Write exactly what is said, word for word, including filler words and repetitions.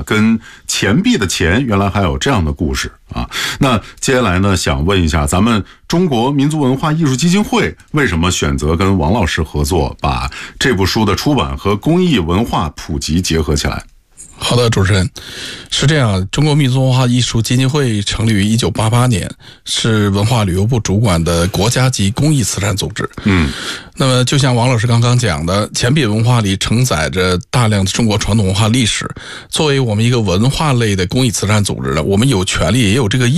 跟钱币的钱原来还有这样的故事啊。那接下来呢，想问一下，咱们中国民族文化艺术基金会为什么选择跟王老师合作，把这部书的出版和公益文化普及结合起来？ 好的，主持人，是这样，中国民族文化艺术基金会成立于一九八八年，是文化旅游部主管的国家级公益慈善组织。嗯，那么就像王老师刚刚讲的，钱币文化里承载着大量的中国传统文化历史。作为我们一个文化类的公益慈善组织呢，我们有权利也有这个义